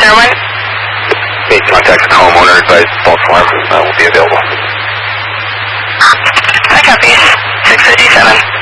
Airline? Need contact with homeowner, advised false alarm will be available. I copy. 657.